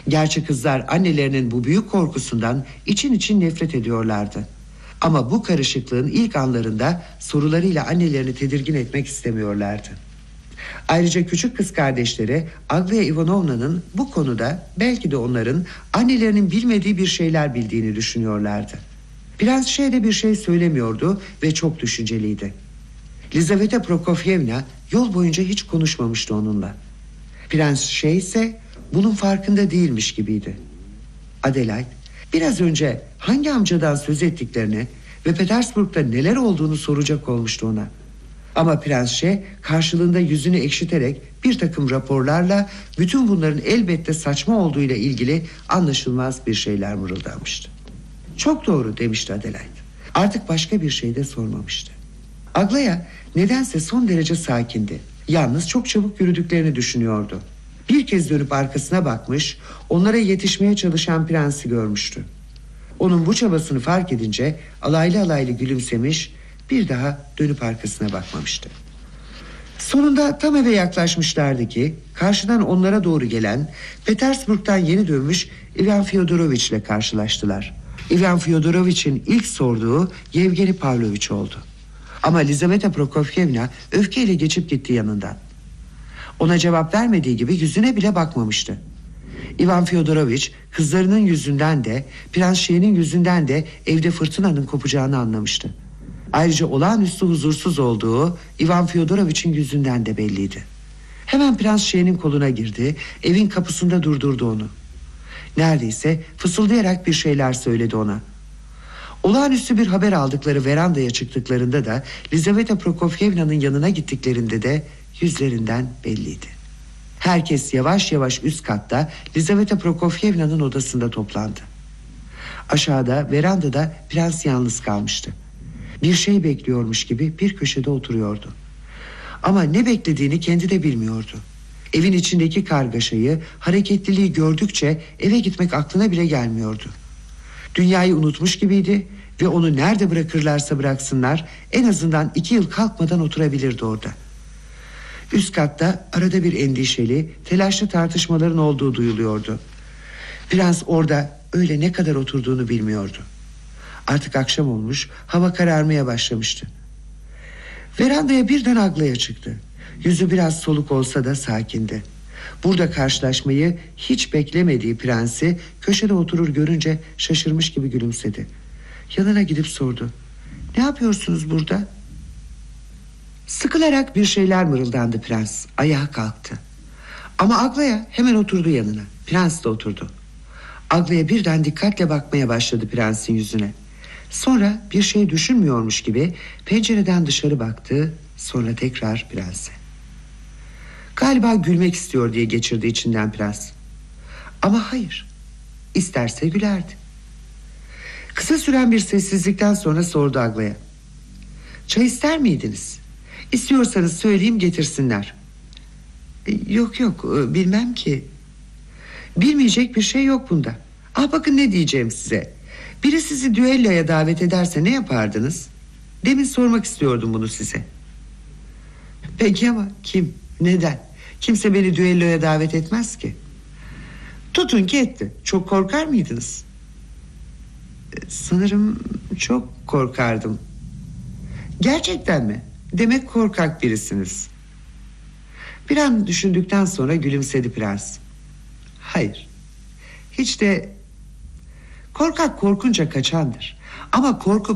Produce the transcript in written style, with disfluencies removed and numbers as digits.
Gerçi kızlar annelerinin bu büyük korkusundan için için nefret ediyorlardı. Ama bu karışıklığın ilk anlarında sorularıyla annelerini tedirgin etmek istemiyorlardı. Ayrıca küçük kız kardeşleri Aglaia Ivanovna'nın bu konuda belki de onların annelerinin bilmediği bir şeyler bildiğini düşünüyorlardı. Prens Şeh de bir şey söylemiyordu ve çok düşünceliydi. Lizaveta Prokofyevna yol boyunca hiç konuşmamıştı onunla. Prens Şeh ise bunun farkında değilmiş gibiydi. Adelaide biraz önce hangi amcadan söz ettiklerini ve Petersburg'da neler olduğunu soracak olmuştu ona. Ama Prens Şeh karşılığında yüzünü ekşiterek bir takım raporlarla bütün bunların elbette saçma olduğuyla ilgili anlaşılmaz bir şeyler mırıldanmıştı. Çok doğru demişti Adelaide. Artık başka bir şey de sormamıştı. Aglaia nedense son derece sakindi. Yalnız çok çabuk yürüdüklerini düşünüyordu. Bir kez dönüp arkasına bakmış, onlara yetişmeye çalışan prensi görmüştü. Onun bu çabasını fark edince alaylı alaylı gülümsemiş, bir daha dönüp arkasına bakmamıştı. Sonunda tam eve yaklaşmışlardı ki karşıdan onlara doğru gelen Petersburg'dan yeni dönmüş Ivan Fyodoroviç ile karşılaştılar. Ivan Fyodoroviç'in ilk sorduğu Yevgeni Pavloviç oldu. Ama Lizaveta Prokofyevna öfkeyle geçip gitti yanından. Ona cevap vermediği gibi yüzüne bile bakmamıştı. Ivan Fyodoroviç kızlarının yüzünden de Prens Şeh'in yüzünden de evde fırtınanın kopacağını anlamıştı. Ayrıca olağanüstü huzursuz olduğu Ivan Fyodoroviç'in yüzünden de belliydi. Hemen Prens Şeh'in koluna girdi, evin kapısında durdurdu onu. Neredeyse fısıldayarak bir şeyler söyledi ona. Olağanüstü bir haber aldıkları verandaya çıktıklarında da Lizaveta Prokofyevna'nın yanına gittiklerinde de yüzlerinden belliydi. Herkes yavaş yavaş üst katta Lizaveta Prokofyevna'nın odasında toplandı. Aşağıda verandada prens yalnız kalmıştı. Bir şey bekliyormuş gibi bir köşede oturuyordu. Ama ne beklediğini kendi de bilmiyordu. Evin içindeki kargaşayı, hareketliliği gördükçe eve gitmek aklına bile gelmiyordu. Dünyayı unutmuş gibiydi ve onu nerede bırakırlarsa bıraksınlar en azından 2 yıl kalkmadan oturabilirdi orada. Üst katta arada bir endişeli, telaşlı tartışmaların olduğu duyuluyordu. Prens orada öyle ne kadar oturduğunu bilmiyordu. Artık akşam olmuş, hava kararmaya başlamıştı. Verandaya birden Aglaia çıktı. Yüzü biraz soluk olsa da sakindi. Burada karşılaşmayı hiç beklemediği prensi köşede oturur görünce şaşırmış gibi gülümsedi. Yanına gidip sordu. "Ne yapıyorsunuz burada?" Sıkılarak bir şeyler mırıldandı prens. Ayağa kalktı. Ama Aglaia hemen oturdu yanına. Prens de oturdu. Aglaia birden dikkatle bakmaya başladı prensin yüzüne. Sonra bir şey düşünmüyormuş gibi pencereden dışarı baktı. Sonra tekrar prense. Galiba gülmek istiyor diye geçirdi içinden prens. Ama hayır. İsterse gülerdi. Kısa süren bir sessizlikten sonra sordu Aglaia. "Çay ister miydiniz? İstiyorsanız söyleyeyim getirsinler." Yok bilmem ki." "Bilmeyecek bir şey yok bunda. Bakın ne diyeceğim size. Biri sizi düelloya davet ederse ne yapardınız? Demin sormak istiyordum bunu size." "Peki ama kim? Neden? Kimse beni düelloya davet etmez ki." "Tutun ki etti. Çok korkar mıydınız?" "Sanırım çok korkardım." "Gerçekten mi? Demek korkak birisiniz." Bir an düşündükten sonra gülümsedi prens. "Hayır. Hiç de korkak korkunca kaçandır. Ama korku